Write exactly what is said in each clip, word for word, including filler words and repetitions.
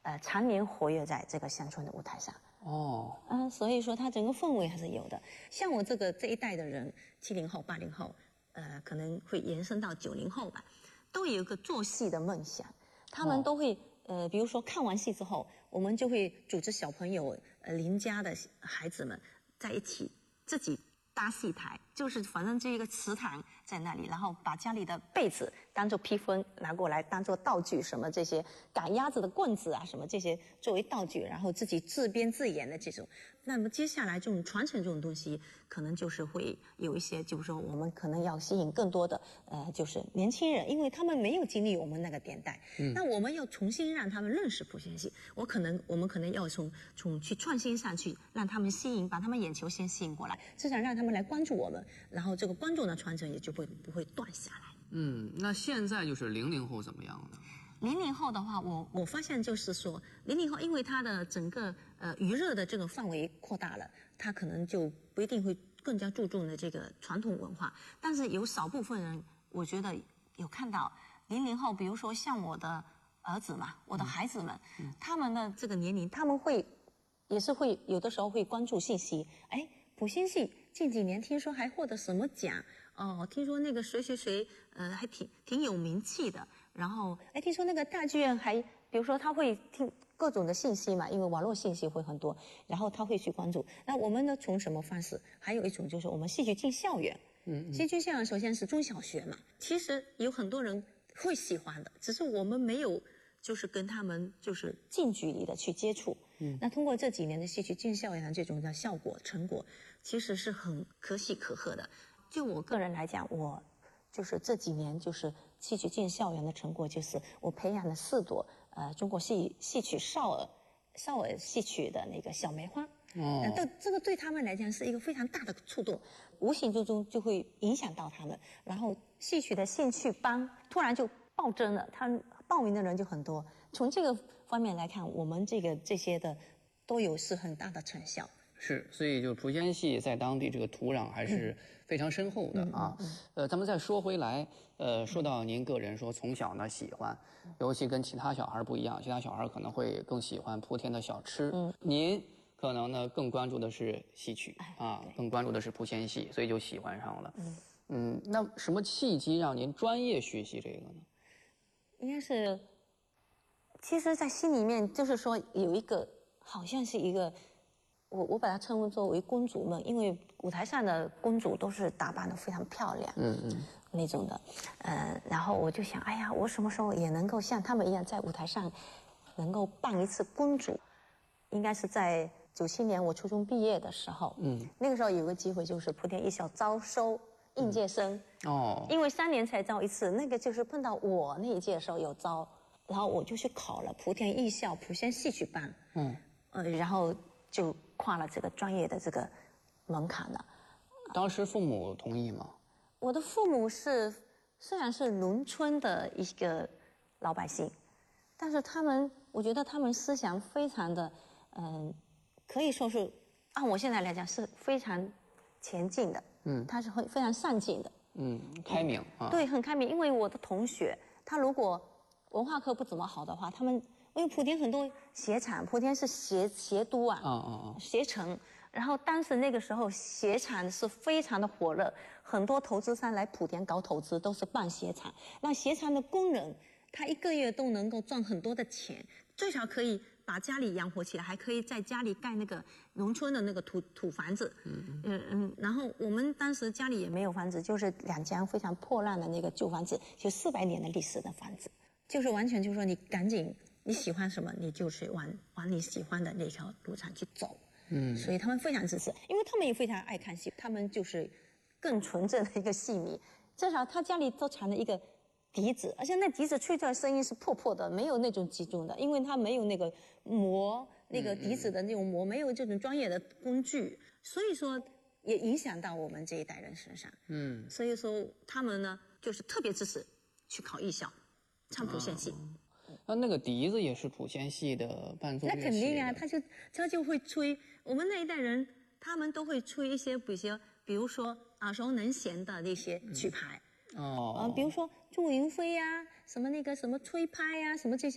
呃常年活跃在这个乡村的舞台上。 哦， 嗯、呃，所以说它整个氛围还是有的。像我这个这一代的人，七零后、八零后，呃，可能会延伸到九零后吧，都有一个做戏的梦想，他们都会。哦呃，比如说看完戏之后，我们就会组织小朋友、呃邻家的孩子们在一起自己搭戏台，就是反正这一个祠堂在那里，然后把家里的被子当做披风拿过来当做道具，什么这些赶鸭子的棍子啊，什么这些作为道具，然后自己自编自演的这种。那么接下来这种传承这种东西，可能就是会有一些，就是说我们可能要吸引更多的呃，就是年轻人，因为他们没有经历我们那个年代，嗯，那我们要重新让他们认识莆仙戏。我可能我们可能要从从去创新上去，让他们吸引，把他们眼球先吸引过来，至少让他们来关注我们，然后这个观众的传承也就会不会断下来。 嗯，那现在就是零零后怎么样呢？ 零零后的话，我我发现就是说，零零后因为他的整个呃娱乐的这个范围扩大了，他可能就不一定会更加注重的这个传统文化。但是有少部分人，我觉得有看到零零后，比如说像我的儿子嘛，我的孩子们，嗯嗯、他们的这个年龄，他们会也是会有的时候会关注信息，哎。莆仙戏近几年听说还获得什么奖哦？听说那个谁谁谁，呃，还挺挺有名气的。然后，哎，听说那个大剧院还，比如说他会听各种的信息嘛，因为网络信息会很多，然后他会去关注。那我们呢，从什么方式？还有一种就是我们戏剧进校园。嗯，戏剧校园首先是中小学嘛，其实有很多人会喜欢的，只是我们没有。就是跟他们就是近距离的去接触，嗯，那通过这几年的戏剧进校园这种的效果成果，其实是很可喜可贺的。就我个人来讲，我就是这几年就是戏剧进校园的成果，就是我培养了四朵呃中国戏戏曲少儿少儿戏曲的那个小梅花。哦，这这个对他们来讲是一个非常大的触动，无形之中就会影响到他们，然后戏曲的兴趣班突然就暴增了，他报名的人就很多。从这个方面来看，我们这个这些的都有是很大的成效。 是，所以就莆仙戏在当地这个土壤还是非常深厚的啊。嗯嗯嗯、呃，咱们再说回来，呃，说到您个人说从小呢喜欢，尤其跟其他小孩不一样，其他小孩可能会更喜欢莆田的小吃，嗯，您可能呢更关注的是戏曲啊，更关注的是莆仙戏，所以就喜欢上了。嗯嗯，那什么契机让您专业学习这个呢？ 应该是，其实在心里面就是说有一个好像是一个。我我把它称呼作为公主梦，因为舞台上的公主都是打扮得非常漂亮，嗯嗯，那种的，呃，然后我就想，哎呀，我什么时候也能够像他们一样在舞台上能够扮一次公主？应该是在九七年我初中毕业的时候，嗯，那个时候有个机会，就是莆田艺校招收应届生，嗯、哦，因为三年才招一次，那个就是碰到我那一届的时候有招，然后我就去考了莆田艺校莆仙戏曲班，嗯，呃，然后。就跨了这个专业的这个门槛了。 当时父母同意吗？ 我的父母是虽然是农村的一个老百姓，但是他们，我觉得他们思想非常的，嗯、呃，可以说是按我现在来讲是非常前进的。嗯，他是会非常上进的。 嗯，开明啊。 对，很开明。因为我的同学，他如果文化课不怎么好的话，他们。因为莆田很多鞋厂，莆田是鞋鞋都啊，哦哦哦，鞋城。然后当时那个时候鞋厂是非常的火热，很多投资商来莆田搞投资都是办鞋厂。那鞋厂的工人，他一个月都能够赚很多的钱，最少可以把家里养活起来，还可以在家里盖那个农村的那个土土房子。嗯嗯嗯。然后我们当时家里也没有房子，就是两间非常破烂的那个旧房子，就四百年的历史的房子，就是完全就是说你赶紧。你喜欢什么，你就是往往你喜欢的那条路上去走。嗯，所以他们非常支持，因为他们也非常爱看戏，他们就是更纯正的一个戏迷。至少他家里都藏了一个笛子，而且那笛子吹出来声音是破破的，没有那种集中的，因为他没有那个磨那个笛子的那种磨，没有这种专业的工具，所以说也影响到我们这一代人身上。嗯，所以说他们呢就是特别支持去考艺校，唱莆仙戏。哦， 那那个笛子也是莆仙戏的伴奏乐器。 那肯定啊，他就他就会吹。我们那一代人，他们都会吹一些，比如比如说耳熟能详的那些曲牌。嗯、哦。啊，比如说祝云飞呀、啊，什么那个什么吹拍呀、啊，什么这些，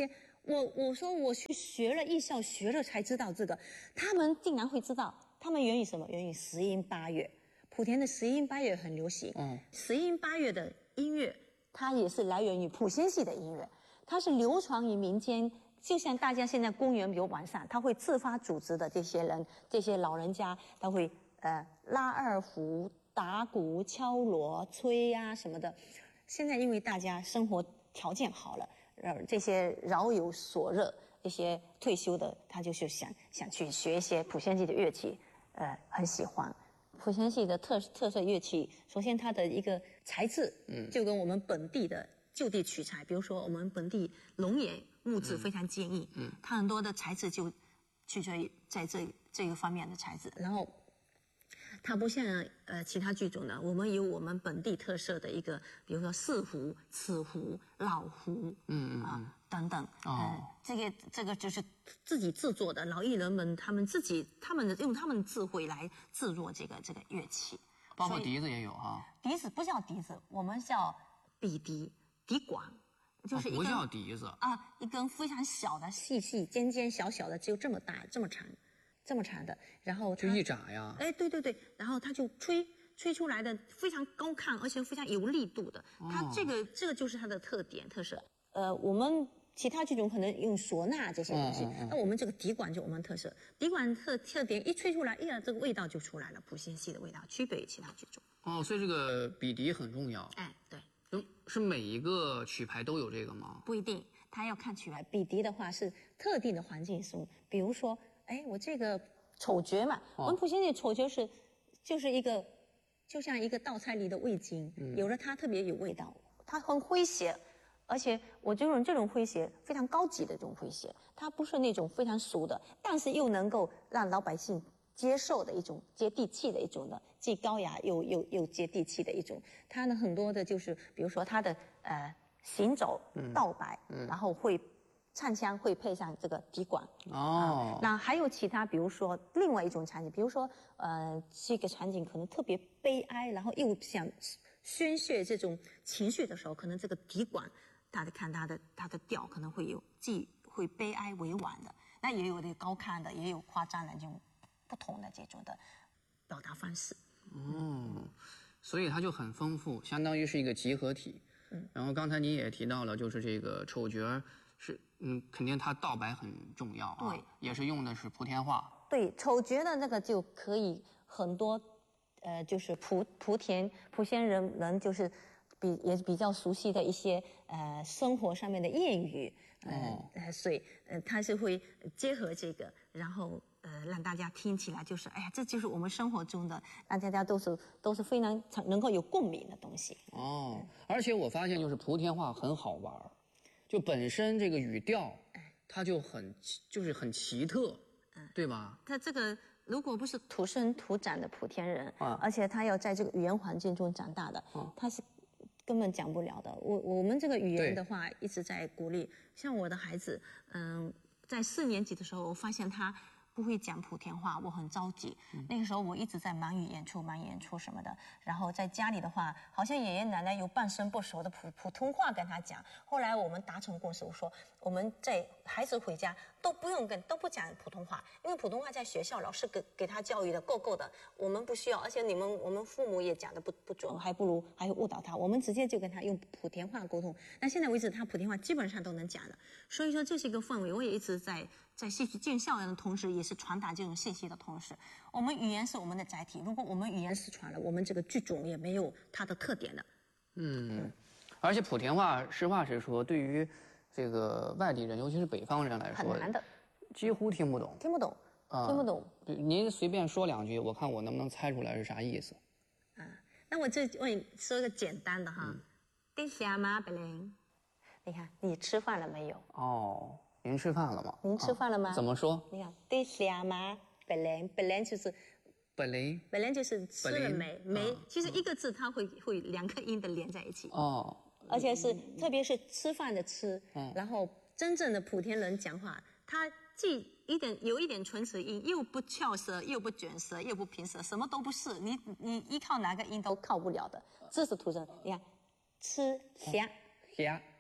我我说我去学了艺校，学了才知道这个，他们竟然会知道，他们源于什么？源于十音八乐，莆田的十音八乐很流行。嗯，十音八乐的音乐，它也是来源于莆仙系的音乐，它是流传于民间。就像大家现在公园比如晚上，他会自发组织的这些人，这些老人家，他会呃拉二胡、打鼓、敲锣、吹呀、啊、什么的。现在因为大家生活条件好了，呃，这些饶有所热，这些退休的他就是想想去学一些莆仙系的乐器，呃，很喜欢。莆仙系的特特色乐器，首先它的一个材质，嗯，就跟我们本地的就地取材，比如说我们本地龙眼木质非常坚硬，嗯，它很多的材质就取决于在这这个方面的材质，然后它不像呃其他剧种呢，我们有我们本地特色的一个，比如说四胡、瓷胡、老胡，嗯啊等等，哦、呃，这个这个就是自己制作的，老艺人们他们自己他们的用他们的智慧来制作这个这个乐器， 包括笛子也有哈。 笛子不叫笛子，我们叫笔笛、笛管。就是一根、 哦、不叫笛子啊，一根非常小的、细细、尖尖小小的，只有这么大、这么长、这么长的，然后就一眨呀。 哎，对对对，然后它就吹吹出来的非常高亢，而且非常有力度的。它这个、哦、这个就是它的特点特色。呃，我们其他剧种可能用唢呐这些东西，那、嗯嗯嗯、我们这个笛管就我们特色。笛管特特点一吹出来，哎呀，这个味道就出来了，莆仙系的味道，区别于其他剧种。 哦，所以这个笔笛很重要。 哎，对。 是每一个曲牌都有这个吗？ 不一定，它要看曲牌。笔笛的话是特定的环境中，比如说，哎，我这个丑角嘛，哦、我们莆仙的丑角是，就是一个，就像一个稻菜里的味精，嗯、有了它特别有味道，它很诙谐，而且我这种这种诙谐非常高级的这种诙谐，它不是那种非常俗的，但是又能够让老百姓接受的一种接地气的一种的，既高雅又又又接地气的一种。它呢很多的就是，比如说它的呃行走、道摆，嗯、然后会唱腔会配上这个笛管。哦、啊。那还有其他，比如说另外一种场景，比如说呃这个场景可能特别悲哀，然后又想宣泄这种情绪的时候，可能这个笛管，大家看它的它的调可能会有既会悲哀委婉的，那也有的高亢的，也有夸张的这种。不同的这种的表达方式， 哦，所以它就很丰富，相当于是一个集合体。嗯，然后刚才你也提到了，就是这个丑角是，嗯，肯定它道摆很重要啊，对，也是用的是莆田话。 对，丑角的那个就可以很多，呃，就是莆莆田莆仙人人就是比也比较熟悉的一些呃生活上面的谚语，呃，哦、所以呃它是会结合这个，然后。呃，让大家听起来就是，哎呀，这就是我们生活中的，让大家都是都是非常能够有共鸣的东西。 哦，而且我发现就是莆田话很好玩，就本身这个语调，它就很就是很奇特，嗯，对吧？ 它这个如果不是土生土长的莆田人，啊，而且他要在这个语言环境中长大的，啊，他是根本讲不了的。我我们这个语言的话，一直在鼓励，像我的孩子，嗯，在四年级的时候，我发现他。不会讲莆田话，我很着急。嗯、那个时候我一直在忙于演出、忙演出什么的。然后在家里的话，好像爷爷奶奶有半生不熟的普普通话跟他讲。后来我们达成共识，我说我们在孩子回家都不用跟都不讲普通话，因为普通话在学校老师给给他教育的够够的，我们不需要。而且你们我们父母也讲的不不准，还不如还会误导他。我们直接就跟他用莆田话沟通。那现在为止，他莆田话基本上都能讲的。所以说这是一个氛围，我也一直在。在戏曲建校园的同时，也是传达这种信息的同时，我们语言是我们的载体。如果我们语言失传了，我们这个剧种也没有它的特点的。 嗯，而且莆田话，实话实说，对于这个外地人，尤其是北方人来说， 很难的， 几乎听不懂。 听不懂，啊、听不懂。 您随便说两句，我看我能不能猜出来是啥意思。 啊，那我这问你说个简单的哈，对下吗，北林？你看，你吃饭了没有？ 哦。您吃饭了吗？ 您吃饭了吗？ 啊、怎么说？ 你看，对下吗？本来本来就是， 本来本来就是吃了没没，啊、其实一个字它会会两个音的连在一起哦，而且是特别是吃饭的吃，嗯、然后真正的莆田人讲话，他既一点有一点唇齿音，又不翘舌，又不卷舌，又不平舌，什么都不是，你你依靠哪个音都靠不了的，这是土生。你看，吃下下。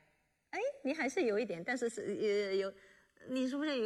哎，你还是有一点，但是是呃有，你是不是有？